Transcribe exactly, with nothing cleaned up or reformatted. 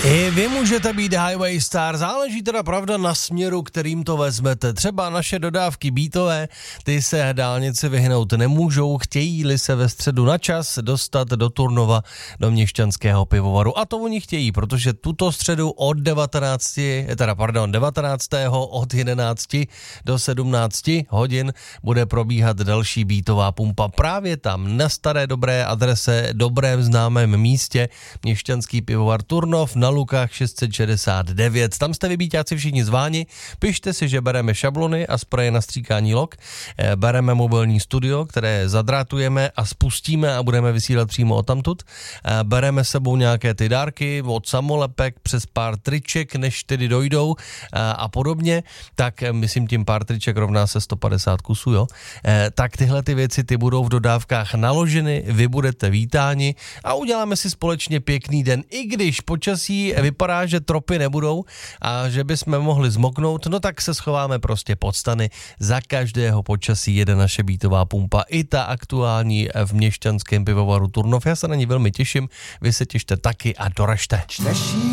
I vy můžete být Highway Star, záleží teda pravda na směru, kterým to vezmete. Třeba naše dodávky bítové, ty se dálnici vyhnout nemůžou, chtějí-li se ve středu na čas dostat do Turnova, do Měšťanského pivovaru. A to oni chtějí, protože tuto středu od devatenácti, teda pardon, devatenáctého od jedenácti do sedmnácti hodin bude probíhat další bítová pumpa. Právě tam na staré dobré adrese, dobrém známém místě, Měšťanský pivovar Turnov na Lukách šest set šedesát devět. Tam jste vy bíťáci všichni zváni, pište si, že bereme šablony a spreje na stříkání log, bereme mobilní studio, které zadrátujeme a spustíme a budeme vysílat přímo odtamtud. Bereme s sebou nějaké ty dárky od samolepek přes pár triček, než tedy dojdou a podobně, tak myslím tím pár triček rovná se sto padesát kusů, jo. Tak tyhle ty věci ty budou v dodávkách naloženy, vy budete vítáni a uděláme si společně pěkný den, i když počasí vypadá, že tropy nebudou a že bychom mohli zmoknout, no tak se schováme prostě pod stany. Za každého počasí jede naše bítová pumpa, i ta aktuální v Měšťanském pivovaru Turnov. Já se na ní velmi těším, vy se těšte taky a doražte.